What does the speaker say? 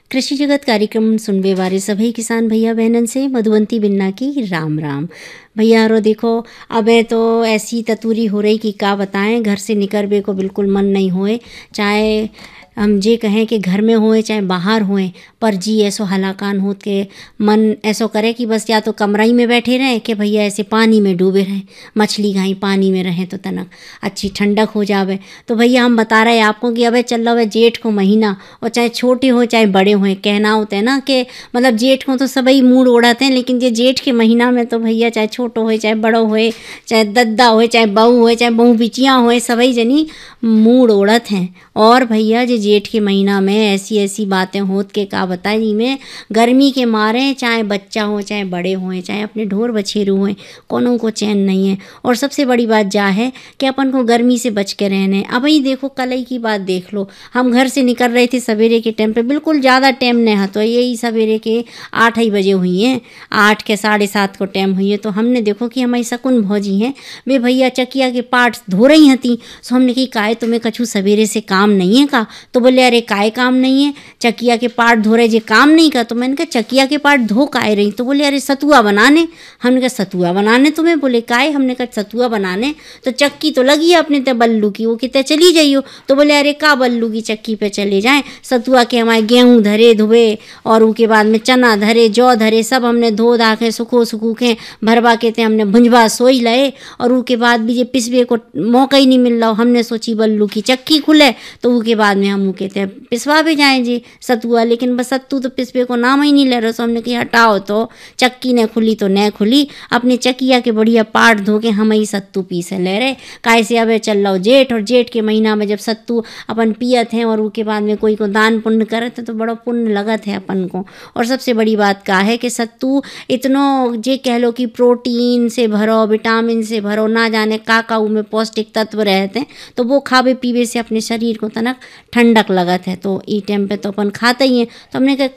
कृषि जगत कार्यक्रम सुनवे वाले सभी किसान भैया बहनन से मधुवंती बिन्ना की राम राम। भैया रो देखो, अबे तो ऐसी ततूरी हो रही कि का बताएं, घर से निकलबे को बिल्कुल मन नहीं होए। चाहे हम जे कहें कि घर में होए चाहे बाहर होए, पर जी ऐसो हलाकान होत के मन ऐसो करे कि बस या तो कमराई में बैठे रहें कि भैया ऐसे पानी में डूबे रहें, मछली घाई पानी में रहें तो तनक अच्छी ठंडक हो जावे। तो भैया हम बता रहे हैं आपको कि अबे चल रहा है जेठ को महीना, और चाहे छोटे हो चाहे बड़े हों, कहना होता है ना कि मतलब जेठ को तो सभी मूड ओढ़ाते हैं, लेकिन ये जेठ के महीना में तो भैया चाहे छोटो हो चाहे बड़ो हो, चाहे दद्दा हो चाहे बहू हो चाहे बहू बिचियाँ हो, सभी जनी मूड ओढ़त हैं। और भैया जे जेठ के महीना में ऐसी ऐसी बातें होत के का बताई में, गर्मी के मारे चाहे बच्चा हो चाहे बड़े हों चाहे अपने ढोर बछेरू हों, कोनो को चैन नहीं है। और सबसे बड़ी बात जा है कि अपन को गर्मी से बच के रहने। अब ही देखो कल ही की बात देख लो, हम घर से निकल रहे थे सवेरे के टाइम पे, बिल्कुल ज़्यादा टाइम नहीं है, तो यही सवेरे के 8 ही बजे हुई हैं, 8 के 7:30 को टाइम हुई है। तो हमने देखो कि हमारी शकुन भौजी हैं, वे भैया चकिया के पार्ट्स धो रही हती। सो हमने कही काहे तुम्हें कछु सवेरे से काम नहीं है का? तो बोले अरे काहे काम नहीं है, चकिया के पार्ट धो रहे जे काम नहीं का? तो मैंने कहा चकिया के पार्ट धो काहे रही? तो बोले अरे सतुआ बनाने। हमने कहा सतुआ बनाने तुम्हें? बोले काहे? हमने कहा सतुआ बनाने तो चक्की तो लगी है अपने ते बल्लू की, वो कितने चली जाइयो। तो बोले अरे का बल्लू की चक्की पे चले जाएं, सतुआ के हमारे गेहूँ धरे धुबे और उसके बाद में चना धरे जौ धरे सब हमने धो धा के सुखो के भरवा के ते हमने भुंजवा सोई लए। और उसके बाद भी ये पिसवे को मौका ही नहीं मिल रहा, हमने सोची बल्लू की चक्की खुले तो उसके बाद में हम कहते हैं पिसवा भी जाएँ जी सतुआ, लेकिन बस सत्तू तो पिसवे को नाम ही नहीं ले रहा। तो हमने कहा हटाओ, तो चक्की ने खुली तो न खुली, अपने चकिया के बढ़िया पार्ट धो के हम ही सत्तू पीसे ले रहे। काहे से अब चल रहा जेठ, और जेठ के महीना में जब सत्तू अपन पियत हैं और उसके बाद में कोई को दान पुण्य करत है तो बड़ा पुण्य लगत है अपन को। और सबसे बड़ी बात का है कि सत्तू इतनो जे कह लो कि प्रोटीन से भरो, विटामिन से भरो, ना जाने का में पौष्टिक तत्व रहते हैं, तो वो खावे पीवे से अपने शरीर को तनक ठंडक लगत है। तो ई टाइम पे तो अपन खाते ही हैं। तो हमने कहा